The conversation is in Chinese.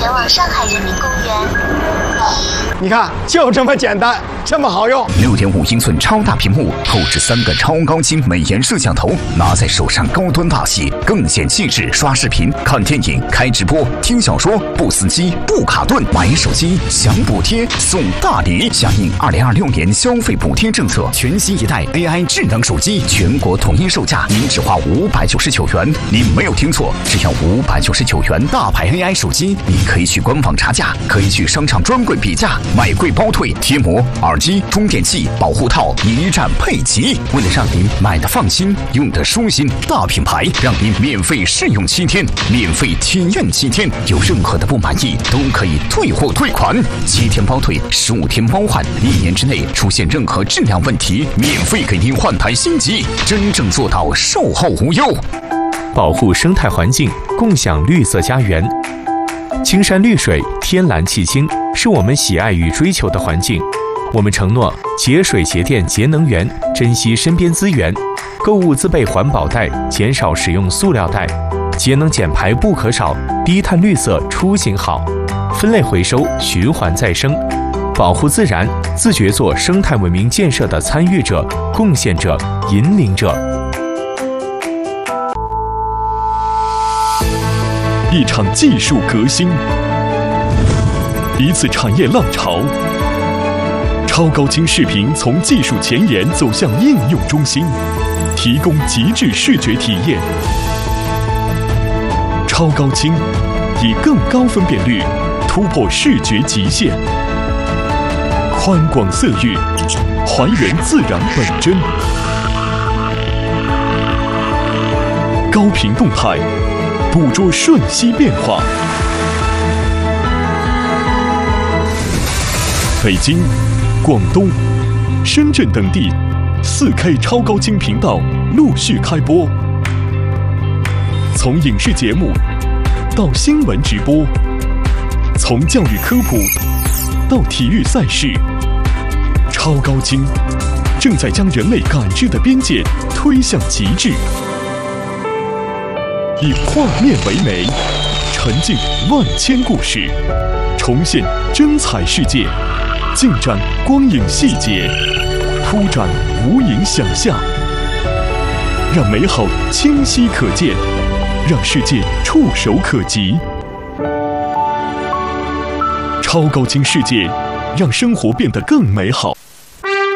前往上海人民公园。 你看，就这么简单，这么好用。 6.5英寸超大屏幕，后置3个超高清美颜摄像头，拿在手上高端大气，更显气质。刷视频、看电影、开直播、听小说，不死机、不卡顿。买手机享补贴送大礼，响应2026年消费补贴政策，全新一代 AI 智能手机全国统一售价，您只花599元。您没有听错，只要599元，大牌 AI 手机，你可以去官网查价，可以去商场专柜比价，买贵包退，贴膜、耳机、充电器、保护套一站配齐。为了让您买的放心，用的舒心，大品牌让您免费试用7天，免费体验7天，有任何的不满意都可以退货退款，7天包退，15天包换，1年之内出现任何质量问题，免费给您换台新机，真正做到售后无忧。 保护生态环境，共享绿色家园。青山绿水，天蓝气清，是我们喜爱与追求的环境。我们承诺节水节电节能源，珍惜身边资源，购物自备环保袋，减少使用塑料袋，节能减排不可少，低碳绿色出行好，分类回收循环再生，保护自然，自觉做生态文明建设的参与者、贡献者、引领者。 一场技术革新，一次产业浪潮。超高清视频从技术前沿走向应用中心，提供极致视觉体验。超高清以更高分辨率突破视觉极限，宽广色域还原自然本真，高频动态捕捉瞬息变化。北京、广东、深圳等地4K 超高清频道陆续开播，从影视节目到新闻直播，从教育科普到体育赛事，超高清正在将人类感知的边界推向极致。以画面为媒，沉浸万千故事，重现真彩世界，尽展光影细节，铺展无垠想象，让美好清晰可见，让世界触手可及。超高清世界，让生活变得更美好。